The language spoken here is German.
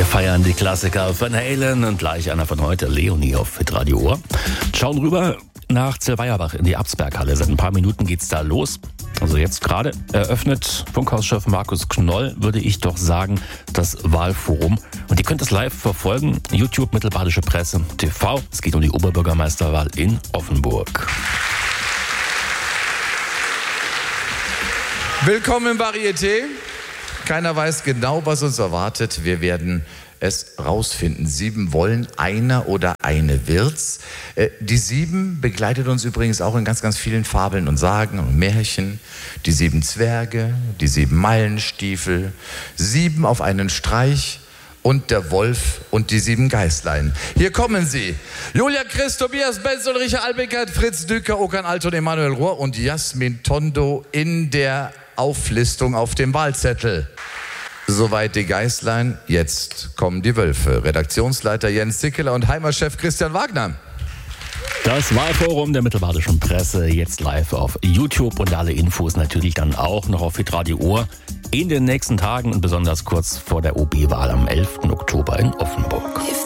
Wir feiern die Klassiker Van Halen und gleich einer von heute, Leonie auf Hitradio Ohr. Schauen rüber nach Zellweierbach in die Absberghalle. Seit ein paar Minuten geht's da los. Also jetzt gerade eröffnet Funkhauschef Markus Knoll, würde ich doch sagen, das Wahlforum. Und ihr könnt es live verfolgen. YouTube, Mittelbadische Presse, TV. Es geht um die Oberbürgermeisterwahl in Offenburg. Willkommen im Varieté. Keiner weiß genau, was uns erwartet. Wir werden es rausfinden. 7 wollen, einer oder eine wird's. Die 7 begleitet uns übrigens auch in ganz, ganz vielen Fabeln und Sagen und Märchen. Die 7 Zwerge, die 7 Meilenstiefel, 7 auf einen Streich und der Wolf und die 7 Geißlein. Hier kommen sie. Julia Christ, Tobias Benz, Ulrike Albeckert, Fritz Dücker, Okan Alton, Emanuel Rohr und Jasmin Tondo in der Auflistung auf dem Wahlzettel. Soweit die Geißlein, jetzt kommen die Wölfe. Redaktionsleiter Jens Sickeler und Heimatchef Christian Wagner. Das Wahlforum der Mittelbadischen Presse jetzt live auf YouTube und alle Infos natürlich dann auch noch auf Hitradio Ohr in den nächsten Tagen und besonders kurz vor der OB-Wahl am 11. Oktober in Offenburg.